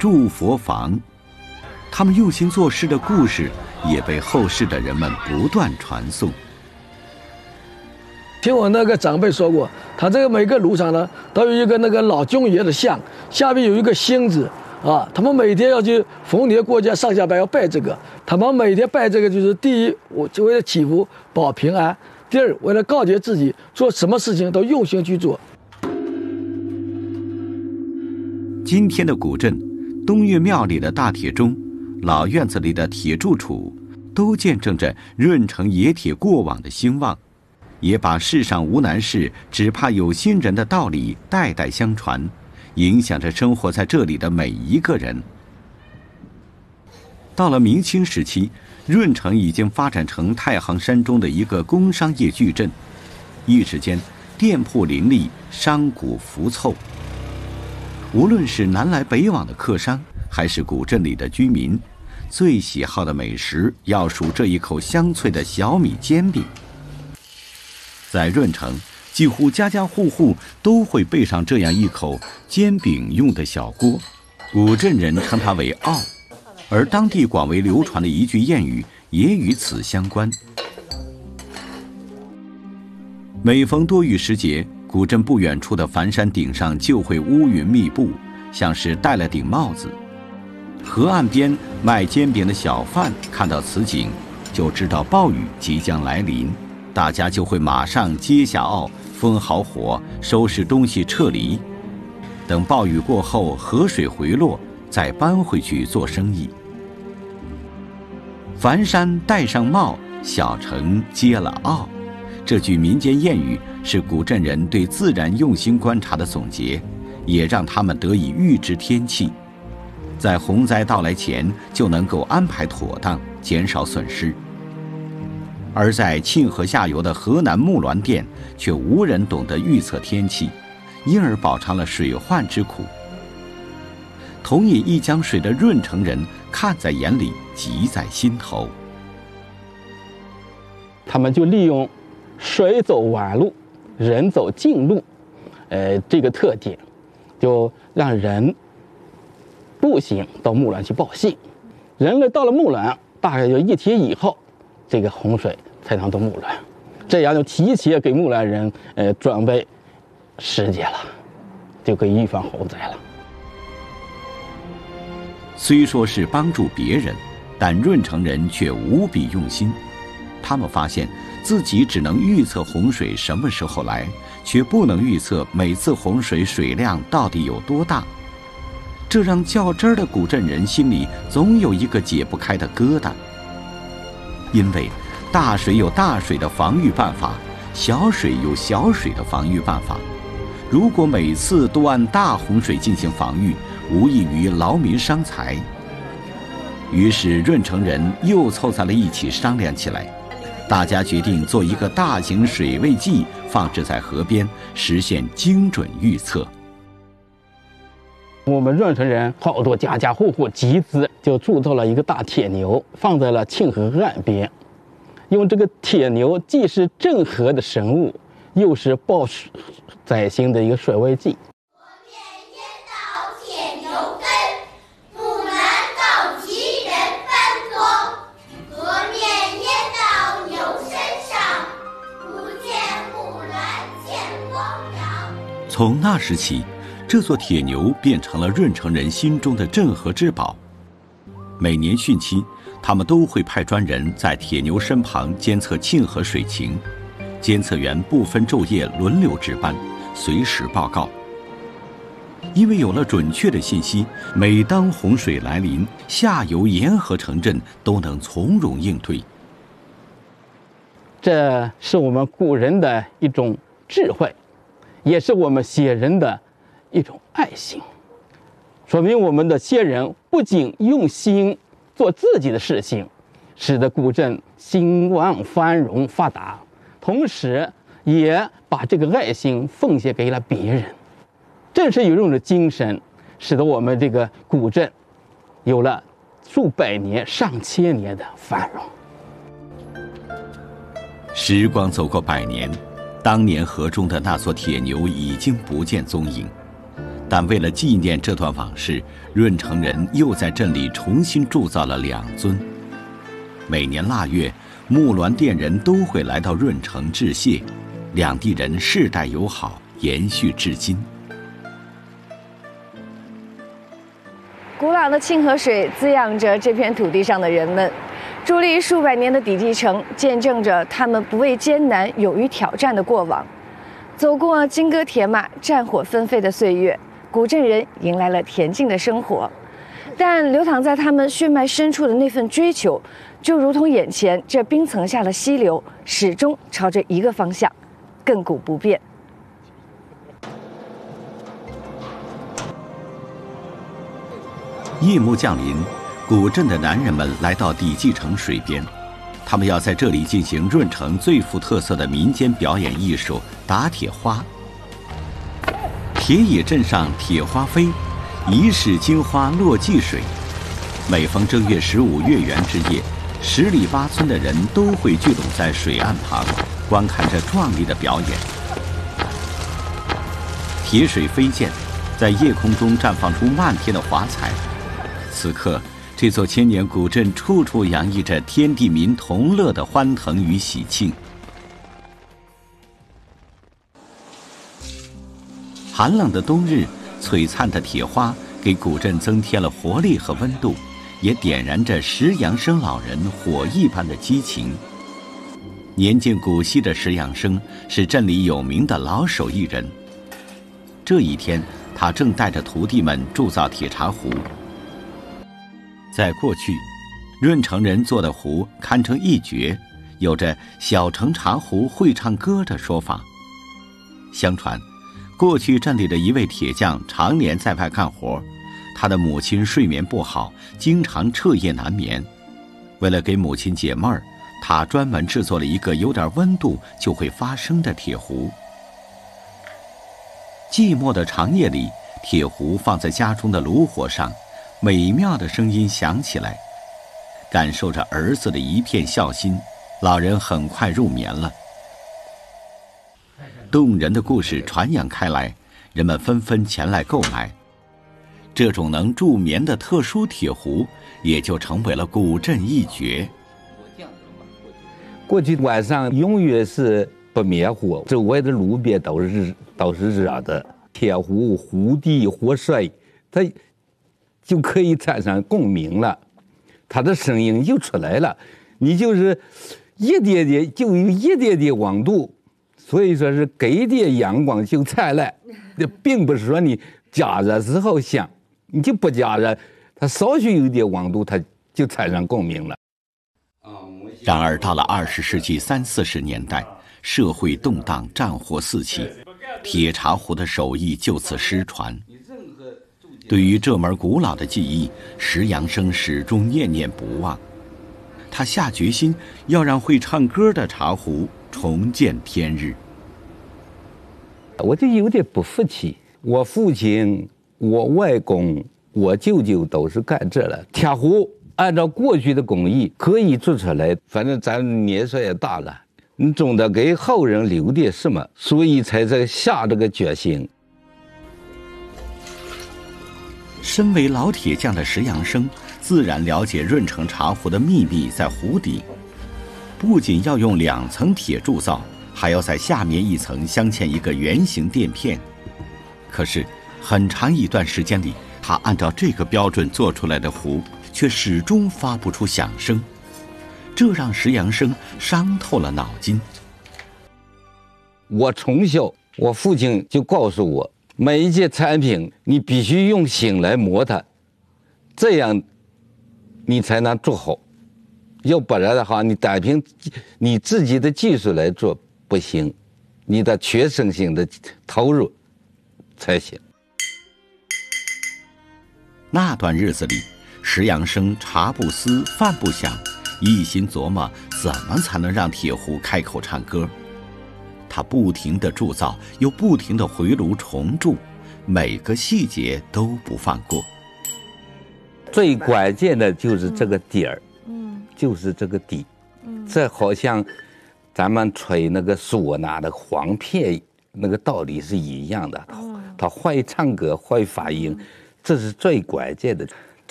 祝佛房。他们用心做事的故事也被后世的人们不断传颂。 听我那个长辈说过，他这个每个炉上呢都有一个那个老君爷的像，下面有一个星子啊。他们每天要去逢年过节上下班要拜这个。他们每天拜这个就是第一，我就为了祈福保平安；第二，为了告诫自己做什么事情都用心去做。 今天的古镇，东岳庙里的大铁钟，老院子里的铁柱础，都见证着润城冶铁过往的兴旺，也把世上无难事，只怕有心人的道理代代相传，影响着生活在这里的每一个人。到了明清时期，润城已经发展成太行山中的一个工商业巨镇，一时间店铺林立，商贾浮凑。无论是南来北往的客商，还是古镇里的居民，最喜好的美食要数这一口香脆的小米煎饼。在润城，几乎家家户户都会备上这样一口煎饼用的小锅，古镇人称它为奥，而当地广为流传的一句谚语也与此相关。每逢多雨时节，古镇不远处的繁山顶上就会乌云密布，像是戴了顶帽子。河岸边卖煎饼的小贩看到此景，就知道暴雨即将来临，大家就会马上接下奥，封好火，收拾东西撤离。等暴雨过后，河水回落，再搬回去做生意。繁山戴上帽，小城接了奥。这句民间谚语是古镇人对自然用心观察的总结，也让他们得以预知天气，在洪灾到来前就能够安排妥当，减少损失。而在沁河下游的河南木滦店，却无人懂得预测天气，因而饱尝了水患之苦。同饮一江水的润城人看在眼里，急在心头。 他们就利用水走弯路，人走近路，这个特点，就让人步行到木滦去报信。人类到了木滦，大概就1天以后，这个洪水才能到木滦，这样就提前给木滦人准备时间了，就可以预防洪灾了。 虽说是帮助别人，但润城人却无比用心。他们发现自己只能预测洪水什么时候来，却不能预测每次洪水水量到底有多大。这让较真儿的古镇人心里总有一个解不开的疙瘩。因为大水有大水的防御办法，小水有小水的防御办法。如果每次都按大洪水进行防御，无异于劳民伤财。于是润城人又凑在了一起商量起来，大家决定做一个大型水位计，放置在河边，实现精准预测。 我们润城人好多家家户户集资，就铸造了一个大铁牛，放在了沁河岸边。用这个铁牛既是镇河的神物，又是报灾星的一个水位计。 从那时起，这座铁牛变成了润城人心中的镇河之宝。每年汛期，他们都会派专人在铁牛身旁监测沁河水情，监测员不分昼夜轮流值班，随时报告。因为有了准确的信息，每当洪水来临，下游沿河城镇都能从容应对。 这是我们古人的一种智慧，也是我们先人的一种爱心，说明我们的先人不仅用心做自己的事情，使得古镇兴旺繁荣发达，同时也把这个爱心奉献给了别人。正是有这种精神，使得我们这个古镇有了数百年、上千年的繁荣。 时光走过100年，当年河中的那座铁牛已经不见踪影， 但为了纪念这段往事，润城人又在镇里重新铸造了2尊。每年腊月，木銮店人都会来到润城致谢，两地人世代友好，延续至今。 古老的沁河水滋养着这片土地上的人们，伫立数百年的底基城见证着他们不畏艰难、勇于挑战的过往。走过金戈铁马、战火纷飞的岁月，古镇人迎来了恬静的生活。但流淌在他们血脉深处的那份追求，就如同眼前这冰层下的溪流，始终朝着一个方向，亘古不变。 夜幕降临，古镇的男人们来到底基城水边，他们要在这里进行润城最富特色的民间表演艺术打铁花。铁野镇上铁花飞，疑是金花落济水。每逢正月15月圆之夜，10里8村的人都会聚拢在水岸旁，观看这壮丽的表演。铁水飞溅，在夜空中绽放出漫天的华彩。此刻，这座千年古镇处处洋溢着天地民同乐的欢腾与喜庆。寒冷的冬日，璀璨的铁花给古镇增添了活力和温度，也点燃着石阳生老人火一般的激情。年近古稀的石阳生是镇里有名的老手艺人。这一天，他正带着徒弟们铸造铁茶壶。在过去，润城人做的壶堪称一绝，有着小城茶壶会唱歌的说法。相传，过去镇里的一位铁匠常年在外干活，他的母亲睡眠不好，经常彻夜难眠。为了给母亲解闷儿，他专门制作了一个有点温度就会发声的铁壶。寂寞的长夜里，铁壶放在家中的炉火上，美妙的声音响起来。感受着儿子的一片孝心，老人很快入眠了。动人的故事传扬开来，人们纷纷前来购买。这种能助眠的特殊铁壶，也就成为了古镇一绝。 过去晚上永远是不灭火，周围的路边都是热的。铁壶壶底活水，它就可以产生共鸣了，它的声音就出来了。你就是一点点，就有一点点温度，所以说是给点阳光就灿烂。并不是说你加热之后香，你就不加热，它稍许有点温度，它就产生共鸣了。 然而到了20世纪30、40年代，社会动荡，战火四起，铁茶壶的手艺就此失传。对于这门古老的技艺，石阳生始终念念不忘。他下决心要让会唱歌的茶壶重见天日。 我就有点不服气，我父亲、我外公、我舅舅都是干这了。铁壶按照过去的工艺可以做出来，反正咱年岁也大了，你总得给后人留点什么，所以才在下这个决心。 身为老铁匠的石阳生自然了解润城茶壶的秘密在壶底，不仅要用2层铁铸造，还要在下面1层镶嵌一个圆形垫片。可是很长一段时间里，他按照这个标准做出来的壶却始终发不出响声，这让石阳生伤透了脑筋。 我从小，我父亲就告诉我，每一件产品你必须用心来磨它，这样你才能做好。要不然的话，你单凭你自己的技术来做不行，你的全身心的投入才行。 那段日子里，石阳生茶不思饭不想，一心琢磨怎么才能让铁壶开口唱歌。他不停地铸造，又不停地回炉重铸，每个细节都不放过。 最关键的就是这个底儿，就是这个底，这好像咱们吹那个唢呐的簧片那个道理是一样的， 他会唱歌会发音，这是最关键的。